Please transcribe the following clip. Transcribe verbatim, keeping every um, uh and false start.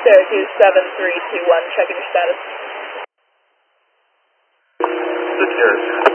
Syracuse seven three two one, checking your status. The Syracuse.